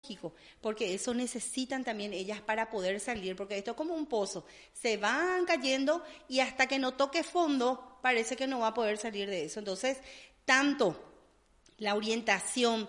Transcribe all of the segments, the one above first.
porque eso necesitan también ellas para poder salir, porque esto es como un pozo, se van cayendo y hasta que no toque fondo parece que no va a poder salir de eso. Entonces, tanto la orientación,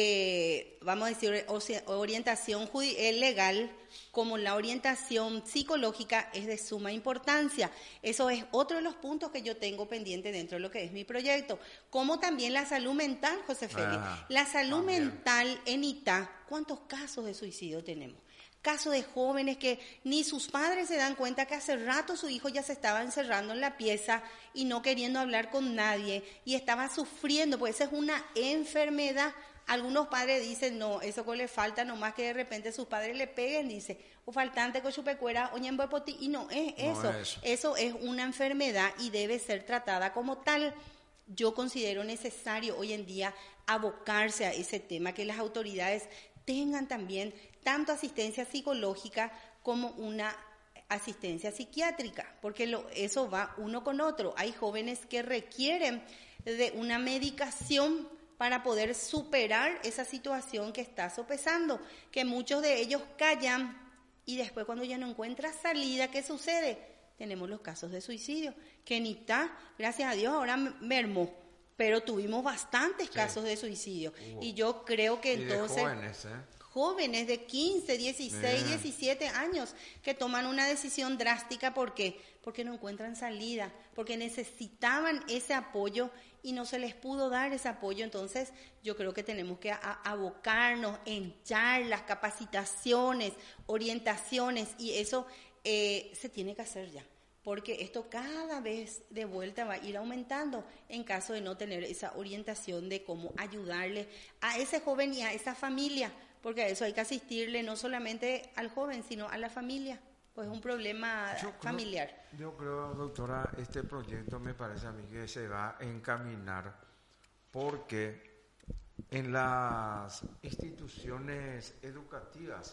vamos a decir, orientación legal, como la orientación psicológica es de suma importancia. Eso es otro de los puntos que yo tengo pendiente dentro de lo que es mi proyecto. Como también la salud mental, José Félix. La salud mental en Itá, ¿cuántos casos de suicidio tenemos? Casos de jóvenes que ni sus padres se dan cuenta que hace rato su hijo ya se estaba encerrando en la pieza y no queriendo hablar con nadie y estaba sufriendo, pues esa es una enfermedad. Algunos padres dicen, no, eso que le falta, nomás que de repente sus padres le peguen, dice, o faltante con chupecuera, o ñembopoti, y no es eso. Eso es una enfermedad y debe ser tratada como tal. Yo considero necesario hoy en día abocarse a ese tema, que las autoridades tengan también tanto asistencia psicológica como una asistencia psiquiátrica, porque eso va uno con otro. Hay jóvenes que requieren de una medicación para poder superar esa situación que está sopesando, que muchos de ellos callan y después cuando ya no encuentra salida, ¿qué sucede? Tenemos los casos de suicidio, que en Itá, gracias a Dios, ahora mermó, pero tuvimos bastantes casos de suicidio. Y yo creo que entonces jóvenes de 15, 16, 17 años que toman una decisión drástica. ¿Por qué? Porque no encuentran salida, porque necesitaban ese apoyo y no se les pudo dar ese apoyo. Entonces yo creo que tenemos que abocarnos en charlas, capacitaciones, orientaciones, y eso se tiene que hacer ya, porque esto cada vez de vuelta va a ir aumentando en caso de no tener esa orientación de cómo ayudarle a ese joven y a esa familia, porque a eso hay que asistirle no solamente al joven, sino a la familia, pues es un problema familiar. Yo creo, doctora, este proyecto me parece a mí que se va a encaminar porque en las instituciones educativas,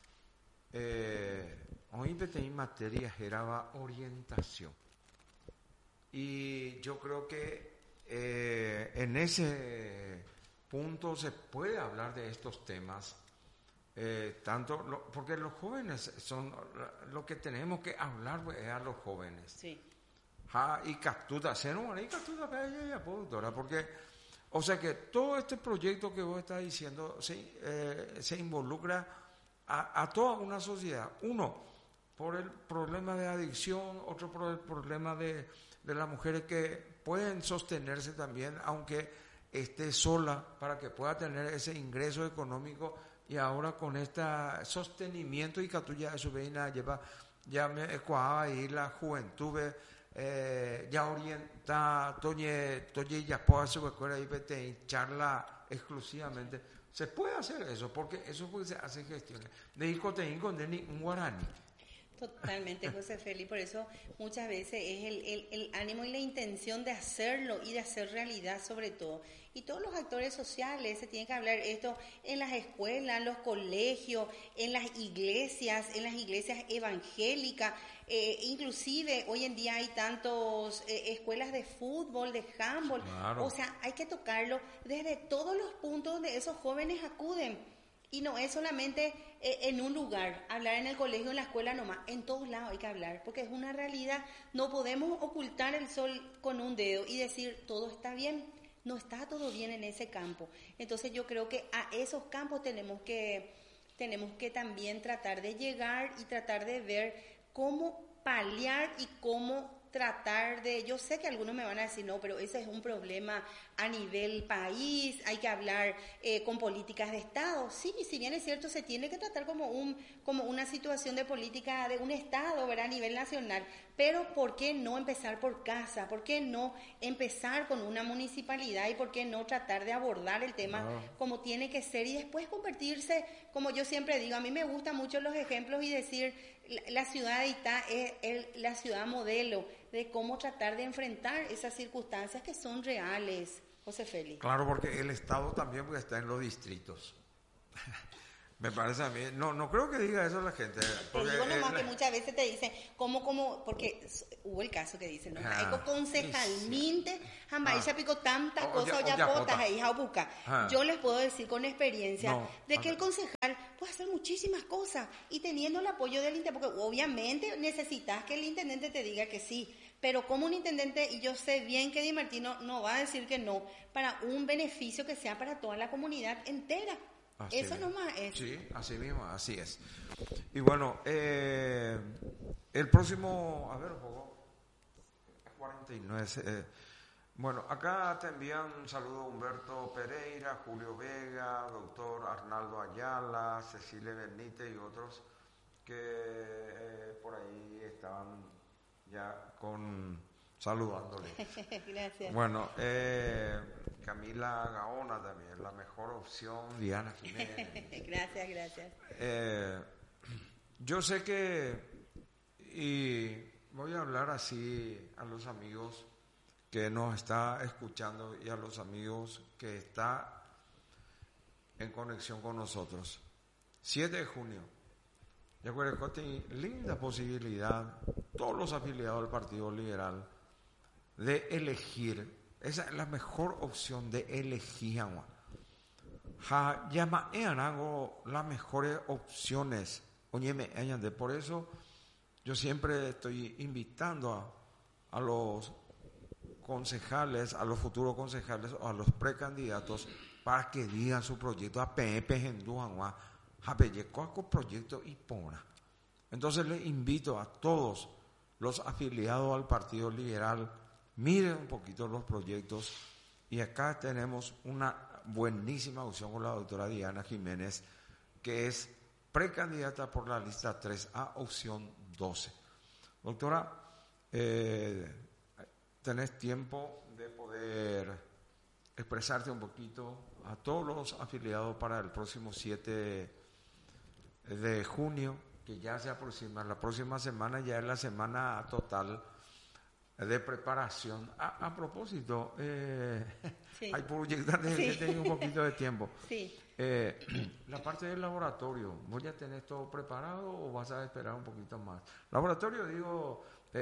hoy en materia era orientación, y yo creo que en ese punto se puede hablar de estos temas, porque los jóvenes son lo que tenemos que hablar, pues, es a los jóvenes. Sí. Y captura, doctora, porque, o sea que todo este proyecto que vos estás diciendo se involucra a toda una sociedad. Uno, por el problema de adicción, otro por el problema de las mujeres que pueden sostenerse también, aunque esté sola, para que pueda tener ese ingreso económico, y ahora con este sostenimiento y catuya de su veina lleva, ya me ecuaba ahí la juventud, ya orienta, toye ya puede su escuela y charla exclusivamente. Se puede hacer eso, porque eso se hace gestiones. De Icoteín con un guaraní. Totalmente, José Félix, por eso muchas veces es el ánimo y la intención de hacerlo y de hacer realidad sobre todo. Y todos los actores sociales, se tiene que hablar esto en las escuelas, en los colegios, en las iglesias evangélicas, inclusive hoy en día hay tantos escuelas de fútbol, de handball, claro. O sea, hay que tocarlo desde todos los puntos donde esos jóvenes acuden. Y no es solamente en un lugar, hablar en el colegio, en la escuela nomás, en todos lados hay que hablar, porque es una realidad. No podemos ocultar el sol con un dedo y decir todo está bien, no está todo bien en ese campo. Entonces yo creo que a esos campos tenemos que también tratar de llegar y tratar de ver cómo paliar y cómo tratar de, yo sé que algunos me van a decir, no, pero ese es un problema a nivel país, hay que hablar con políticas de Estado. Sí, si bien es cierto, se tiene que tratar como una situación de política de un Estado, ¿verdad?, a nivel nacional, pero ¿por qué no empezar por casa? ¿Por qué no empezar con una municipalidad? ¿Y por qué no tratar de abordar el tema como tiene que ser y después convertirse, como yo siempre digo, a mí me gustan mucho los ejemplos y decir, la ciudad de Itá es la ciudad modelo de cómo tratar de enfrentar esas circunstancias que son reales, José Félix. Claro, porque el Estado también está en los distritos. Me parece a mí, no creo que diga eso la gente. Te digo nomás que muchas veces te dicen, porque hubo el caso que dicen, ¿no? Eco concejalmente, jamás pico tantas cosas o ya potas ahí, jaubuca. Yo les puedo decir con experiencia de que el concejal puede hacer muchísimas cosas y teniendo el apoyo del intendente, porque obviamente necesitas que el intendente te diga que sí. Pero como un intendente, y yo sé bien que Di Martino no va a decir que no, para un beneficio que sea para toda la comunidad entera. Así eso nomás es. Sí, así mismo, así es. Y bueno, el próximo, a ver un poco, 49. Bueno, acá te envían un saludo Humberto Pereira, Julio Vega, doctor Arnaldo Ayala, Cecilia Benítez y otros que por ahí estaban ya saludándole. Gracias. Bueno, Camila Gaona también, la mejor opción, Diana Jiménez. Gracias. Yo sé que, y voy a hablar así a los amigos que nos está escuchando y a los amigos que está en conexión con nosotros. 7 de junio. Ya acuerdo que tiene linda posibilidad, todos los afiliados del Partido Liberal, de elegir. Esa es la mejor opción de elegir. Llama las mejores opciones. Oye, por eso yo siempre estoy invitando a los concejales, a los futuros concejales o a los precandidatos para que digan su proyecto a PEP en Duanua, a Pellecoaco proyecto y Pona. Entonces les invito a todos los afiliados al Partido Liberal, miren un poquito los proyectos y acá tenemos una buenísima opción con la doctora Diana Jiménez, que es precandidata por la lista 3A, opción 12. Doctora, tenés tiempo de poder expresarte un poquito a todos los afiliados para el próximo 7 de junio, que ya se aproxima. La próxima semana ya es la semana total de preparación. A propósito, sí. Hay proyectos que tienen un poquito de tiempo. Sí. La parte del laboratorio, ¿vos ya tenés todo preparado o vas a esperar un poquito más? Laboratorio, digo,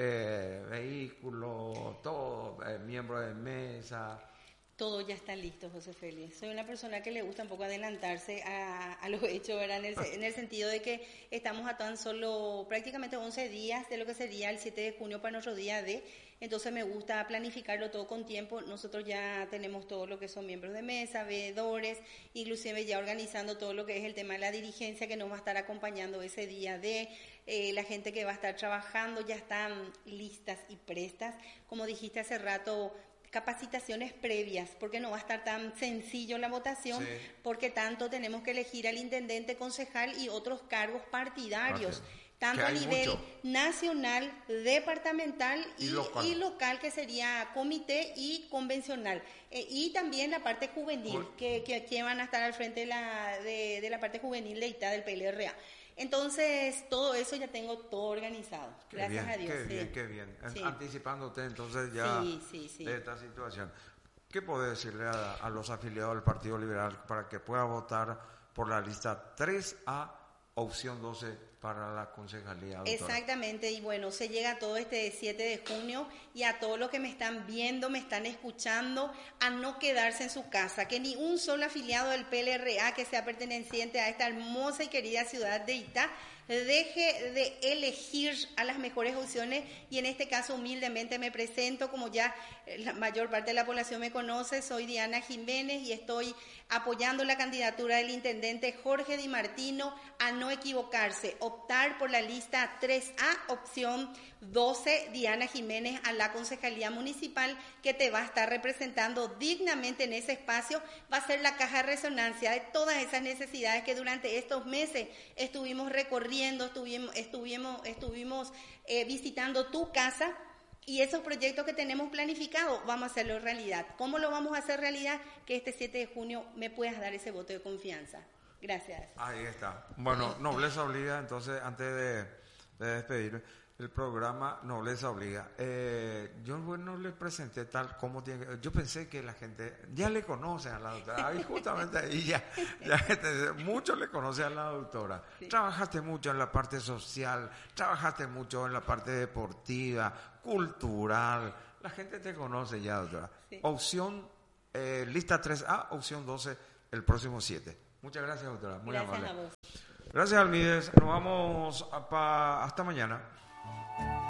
vehículo, todo, miembro de mesa. Todo ya está listo, José Félix. Soy una persona que le gusta un poco adelantarse a los hechos, ¿verdad? En el sentido de que estamos a tan solo prácticamente 11 días de lo que sería el 7 de junio para nuestro día D. Entonces me gusta planificarlo todo con tiempo. Nosotros ya tenemos todo lo que son miembros de mesa, veedores, inclusive ya organizando todo lo que es el tema de la dirigencia que nos va a estar acompañando ese día D. La gente que va a estar trabajando ya están listas y prestas. Como dijiste hace rato, capacitaciones previas, porque no va a estar tan sencillo la votación, sí, porque tanto tenemos que elegir al intendente, concejal y otros cargos partidarios, tanto a nivel nacional, departamental y local, que sería comité y convencional, y también la parte juvenil, que van a estar al frente de la parte juvenil de ITA del PLRA. Entonces, todo eso ya tengo todo organizado. Gracias a Dios. Qué bien. Sí. Anticipándote entonces ya de esta situación. ¿Qué puede decirle a los afiliados del Partido Liberal para que pueda votar por la lista 3A, opción 12 para la concejalía? Doctora. Exactamente, y bueno, se llega todo este 7 de junio y a todos los que me están viendo, me están escuchando, a no quedarse en su casa, que ni un solo afiliado del PLRA que sea perteneciente a esta hermosa y querida ciudad de Itá deje de elegir a las mejores opciones, y en este caso humildemente me presento, como ya la mayor parte de la población me conoce, soy Diana Jiménez y estoy apoyando la candidatura del intendente Jorge Di Martino a no equivocarse, optar por la lista 3A, opción 12, Diana Jiménez, a la concejalía municipal, que te va a estar representando dignamente en ese espacio, va a ser la caja de resonancia de todas esas necesidades que durante estos meses estuvimos recorriendo, estuvimos visitando tu casa, y esos proyectos que tenemos planificados vamos a hacerlo realidad. ¿Cómo lo vamos a hacer realidad? Que este 7 de junio me puedas dar ese voto de confianza. Gracias. Ahí está. Bueno, nobleza obliga, entonces antes de despedirme, el programa Nobleza Obliga. Yo no le presenté tal como tiene que... Yo pensé que la gente ya le conoce a la doctora. Ahí justamente ahí ya muchos le conocen a la doctora. Sí. Trabajaste mucho en la parte social, trabajaste mucho en la parte deportiva, cultural. La gente te conoce ya, doctora. Sí. Opción, lista 3A, opción 12, el próximo 7. Muchas gracias, doctora. Muy gracias amable. A vos. Gracias, Almides. Nos vamos hasta mañana.